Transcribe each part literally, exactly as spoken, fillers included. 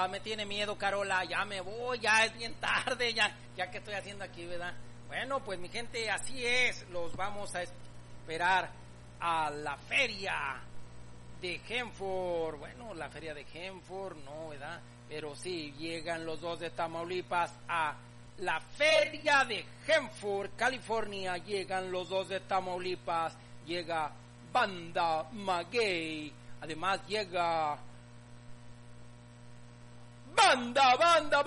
ya me tiene miedo, Carola, ya me voy, ya es bien tarde, ya, ya que estoy haciendo aquí, ¿verdad? Bueno, pues mi gente, así es, los vamos a esperar a la feria de Hanford. Bueno, la feria de Hanford, no, ¿verdad? Pero sí, llegan los dos de Tamaulipas a la feria de Hanford, California. Llegan los dos de Tamaulipas, llega Banda Maguey, además llega Banda, Banda,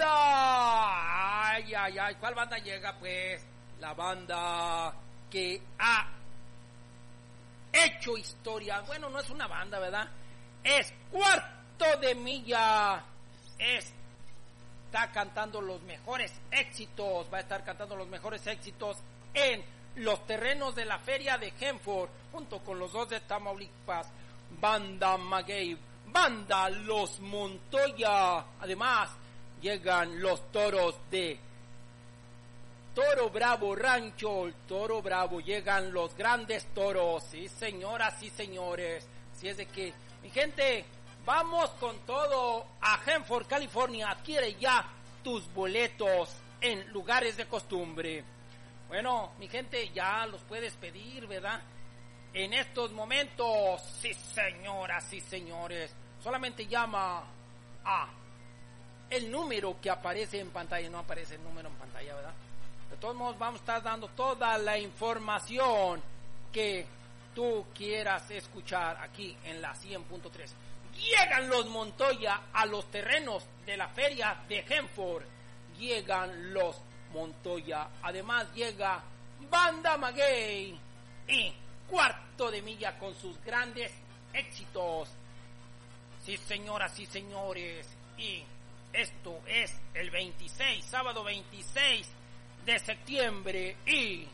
Banda. Ay, ay, ay, ¿cuál banda llega? Pues la banda que ha hecho historia. Bueno, no es una banda, ¿verdad? Es Cuarto de Milla. Es, está cantando los mejores éxitos. Va a estar cantando los mejores éxitos en los terrenos de la feria de Hanford, junto con los dos de Tamaulipas, Banda Maguey, Banda Los Montoya. Además, llegan los toros de Toro Bravo Rancho, el Toro Bravo. Llegan los grandes toros, sí señoras y señores. Así es de que, mi gente, vamos con todo a Hanford, California. Adquiere ya tus boletos en lugares de costumbre. Bueno, mi gente, ya los puedes pedir, ¿verdad? En estos momentos, sí señoras y señores, solamente llama a el número que aparece en pantalla. No aparece el número en pantalla, ¿verdad? De todos modos, vamos a estar dando toda la información que tú quieras escuchar aquí en la cien punto tres. Llegan los Montoya a los terrenos de la feria de Hanford. Llegan los Montoya. Además llega Banda Maguey y Cuarto de Milla con sus grandes éxitos. Sí, señoras y señores. Y esto es el veintiséis, sábado veintiséis de septiembre. Y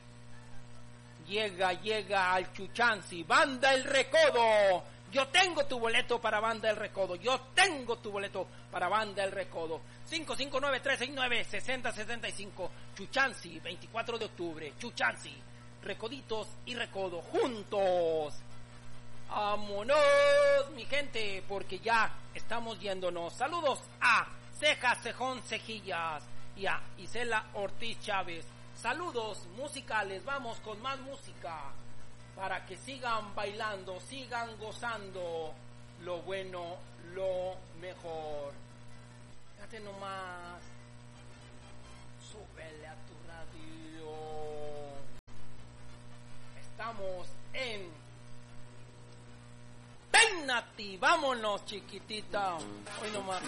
llega, llega al Chuchansi, Banda El Recodo. Yo tengo tu boleto para Banda El Recodo. Yo tengo tu boleto para Banda El Recodo. cinco cinco nueve, tres seis nueve, seis cero siete cinco. Chuchansi, veinticuatro de octubre. Chuchansi, Recoditos y Recodo juntos. ¡Vámonos, mi gente! Porque ya estamos yéndonos. Saludos a Cejas, Cejón, Cejillas y a Isela Ortiz Chávez. Saludos musicales. Vamos con más música para que sigan bailando, sigan gozando lo bueno, lo mejor. Fíjate nomás. Súbele a tu radio. Estamos en Peínate, vámonos, chiquitita. Hoy nomás.